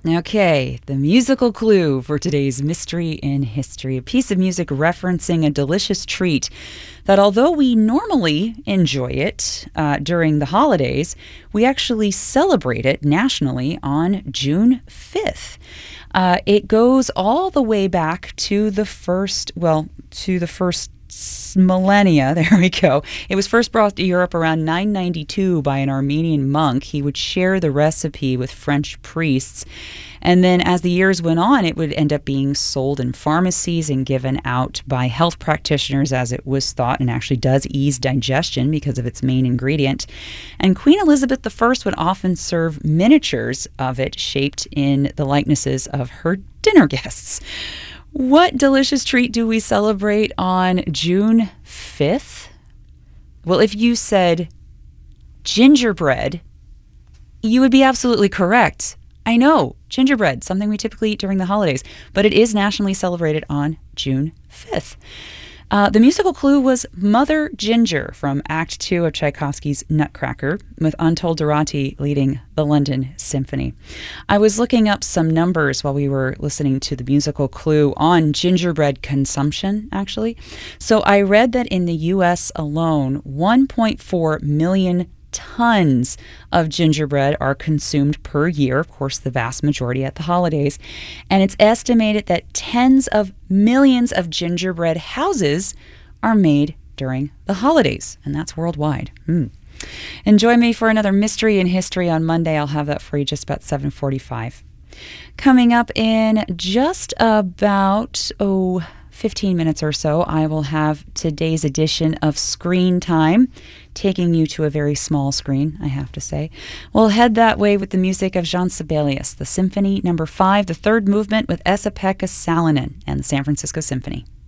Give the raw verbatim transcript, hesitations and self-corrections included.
Okay, the musical clue for today's Mystery in History. A piece of music referencing a delicious treat that, although we normally enjoy it uh, during the holidays, we actually celebrate it nationally on June fifth. Uh, it goes all the way back to the first, well, to the first millennia. There we go. It was first brought to Europe around nine ninety-two by an Armenian monk. He would share the recipe with French priests. And then as the years went on, it would end up being sold in pharmacies and given out by health practitioners, as it was thought and actually does ease digestion because of its main ingredient. And Queen Elizabeth the First would often serve miniatures of it shaped in the likenesses of her dinner guests. What delicious treat do we celebrate on June fifth? Well, if you said gingerbread, you would be absolutely correct. I know, gingerbread, something we typically eat during the holidays, but it is nationally celebrated on June fifth. Uh, the musical clue was Mother Ginger from Act Two of Tchaikovsky's Nutcracker, with Anatol Durati leading the London Symphony. I was looking up some numbers while we were listening to the musical clue on gingerbread consumption, actually. So I read that in the U S alone, one point four million tons of gingerbread are consumed per year, of course, the vast majority at the holidays. And it's estimated that tens of millions of gingerbread houses are made during the holidays, and that's worldwide. Mm. Enjoy me for another Mystery in History on Monday. I'll have that for you just about seven forty-five. Coming up in just about, oh, fifteen minutes or so, I will have today's edition of Screen Time, taking you to a very small screen, I have to say. We'll head that way with the music of Jean Sibelius, the Symphony Number Five, the third movement with Esa-Pekka Salonen and the San Francisco Symphony.